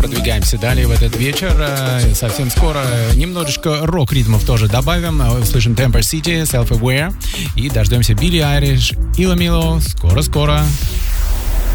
Продвигаемся далее в этот вечер. Совсем скоро немножечко рок-ритмов тоже добавим. Услышим Temper City, Self-Aware. И дождемся Билли Айлиш, Ила Мило. Скоро-скоро.